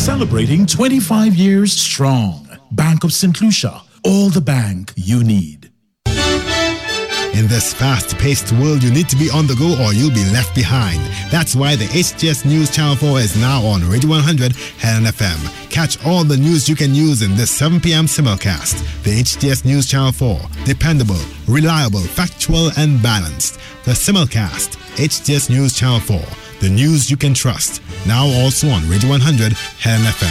Celebrating 25 years strong. Bank of St. Lucia, all the bank you need. In this fast-paced world, you need to be on the go or you'll be left behind. That's why the HTS News Channel 4 is now on Radio 100 Helen FM. Catch all the news you can use in this 7 p.m. simulcast. The HTS News Channel 4. Dependable, reliable, factual, and balanced. The simulcast. HTS News Channel 4. The news you can trust. Now also on Radio 100 Helen FM.